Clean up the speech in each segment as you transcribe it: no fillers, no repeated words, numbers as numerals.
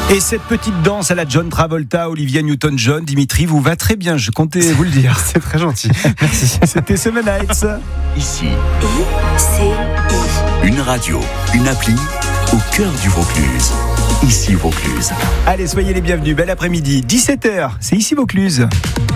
Et cette petite danse à la John Travolta, Olivia Newton-John, Dimitri, vous va très bien, je comptais vous le dire. C'est très gentil, merci. C'était Seven Nights. Ici, une radio, une appli au cœur du Vaucluse. Ici Vaucluse. Allez, soyez les bienvenus, bel après-midi, 17h, c'est ici Vaucluse.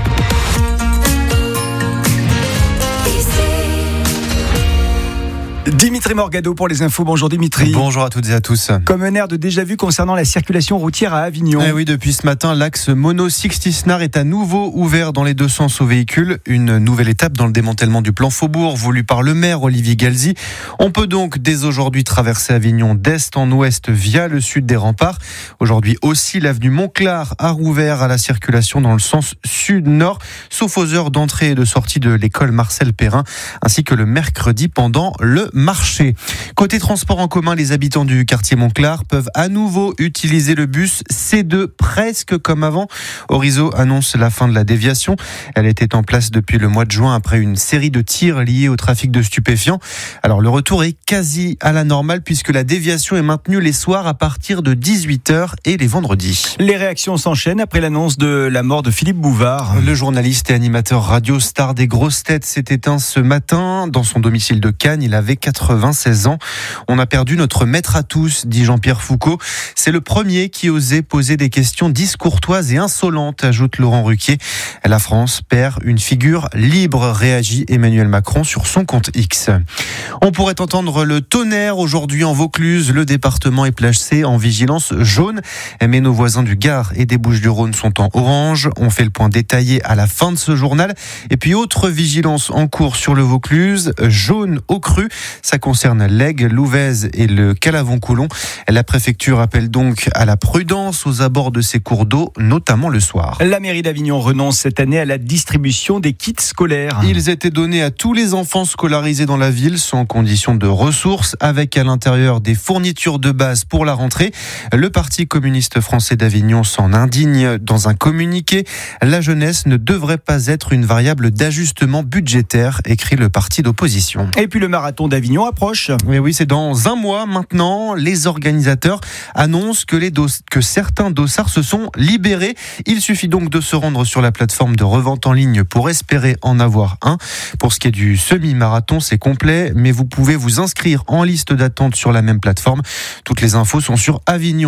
Dimitri Morgado pour les infos. Bonjour Dimitri. Bonjour à toutes et à tous. Comme un air de déjà-vu concernant la circulation routière à Avignon. Oui, depuis ce matin, l'axe Mono Sixty-Snar est à nouveau ouvert dans les deux sens aux véhicules. Une nouvelle étape dans le démantèlement du plan Faubourg voulu par le maire Olivier Galzi. On peut donc dès aujourd'hui traverser Avignon d'est en ouest via le sud des remparts. Aujourd'hui aussi, l'avenue Montclar a rouvert à la circulation dans le sens sud-nord, sauf aux heures d'entrée et de sortie de l'école Marcel Perrin, ainsi que le mercredi pendant le marché. Côté transport en commun, les habitants du quartier Montclar peuvent à nouveau utiliser le bus C2 presque comme avant. Orizo annonce la fin de la déviation. Elle était en place depuis le mois de juin après une série de tirs liés au trafic de stupéfiants. Alors le retour est quasi à la normale puisque la déviation est maintenue les soirs à partir de 18h et les vendredis. Les réactions s'enchaînent après l'annonce de la mort de Philippe Bouvard. Le journaliste et animateur radio star des grosses têtes s'est éteint ce matin dans son domicile de Cannes. Il avait 96 ans. On a perdu notre maître à tous, dit Jean-Pierre Foucault. C'est le premier qui osait poser des questions discourtoises et insolentes, ajoute Laurent Ruquier. La France perd une figure libre, réagit Emmanuel Macron sur son compte X. On pourrait entendre le tonnerre aujourd'hui en Vaucluse. Le département est placé en vigilance jaune, mais nos voisins du Gard et des Bouches-du-Rhône sont en orange. On fait le point détaillé à la fin de ce journal. Et puis autre vigilance en cours sur le Vaucluse, jaune au cru. Ça concerne l'Aigle, l'Ouvèze et le Calavon-Coulon. La préfecture appelle donc à la prudence aux abords de ces cours d'eau, notamment le soir. La mairie d'Avignon renonce cette année à la distribution des kits scolaires. Ils étaient donnés à tous les enfants scolarisés dans la ville sans condition de ressources, avec à l'intérieur des fournitures de base pour la rentrée. Le Parti communiste français d'Avignon s'en indigne dans un communiqué. La jeunesse ne devrait pas être une variable d'ajustement budgétaire, écrit le parti d'opposition. Et puis le marathon d'Avignon approche. Mais oui, c'est dans un mois maintenant. Les organisateurs annoncent que certains dossards se sont libérés. Il suffit donc de se rendre sur la plateforme de revente en ligne pour espérer en avoir un. Pour ce qui est du semi-marathon, c'est complet, mais vous pouvez vous inscrire en liste d'attente sur la même plateforme. Toutes les infos sont sur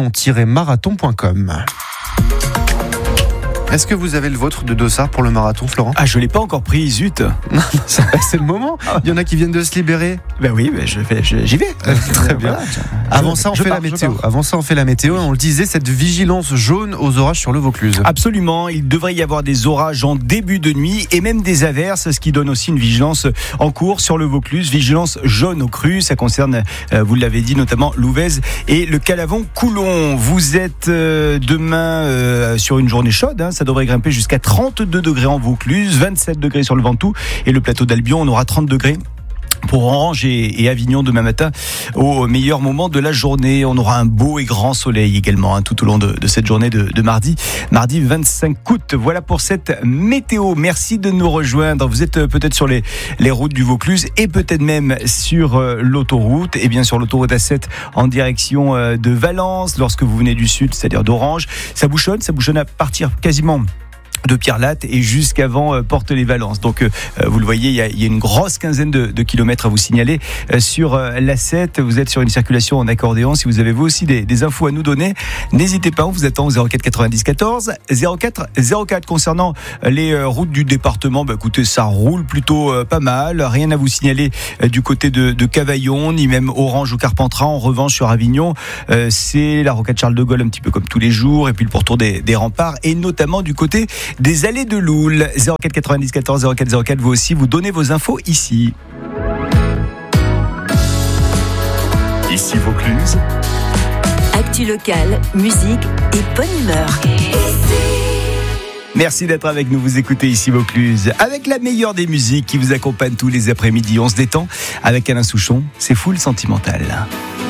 avignon-marathon.com. Est-ce que vous avez le vôtre de dossard pour le marathon, Florent ? Ah, je l'ai pas encore pris, zut. C'est le moment. Il y en a qui viennent de se libérer. Ben oui, j'y vais. Très bien. Avant ça, on fait la météo. On le disait, cette vigilance jaune aux orages sur le Vaucluse. Absolument. Il devrait y avoir des orages en début de nuit et même des averses, ce qui donne aussi une vigilance en cours sur le Vaucluse. Vigilance jaune au cru. Ça concerne, vous l'avez dit, notamment l'Ouvèze et le Calavon-Coulon. Vous êtes demain sur une journée chaude. Ça devrait grimper jusqu'à 32 degrés en Vaucluse, 27 degrés sur le Ventoux et le plateau d'Albion, on aura 30 degrés. Pour Orange et Avignon demain matin au meilleur moment de la journée. On aura un beau et grand soleil également tout au long de cette journée de mardi 25 août. Voilà pour cette météo. Merci de nous rejoindre. Vous êtes peut-être sur les routes du Vaucluse et peut-être même sur l'autoroute. Et bien sur l'autoroute A7 en direction de Valence lorsque vous venez du sud, c'est-à-dire d'Orange. Ça bouchonne à partir quasiment de Pierre-Latte et jusqu'avant Porte-les-Valences. Donc vous le voyez, il y a une grosse quinzaine de kilomètres à vous signaler sur l'A7. Vous êtes sur une circulation en accordéon. Si vous avez vous aussi des infos à nous donner, n'hésitez pas, on vous attend au 04 90 14 04 04. Concernant les routes du département, écoutez, ça roule plutôt pas mal. Rien à vous signaler du côté de Cavaillon, ni même Orange ou Carpentras. En revanche, sur Avignon, c'est la rocade Charles de Gaulle un petit peu comme tous les jours, et puis le pourtour des remparts, et notamment du côté des allées de Loul. 04 90 14 04 04. Vous aussi, vous donnez vos infos ici. Ici Vaucluse. Actu locale, musique et bonne humeur. Merci d'être avec nous, vous écoutez ici Vaucluse, avec la meilleure des musiques qui vous accompagne tous les après-midi. On se détend avec Alain Souchon, c'est full sentimental.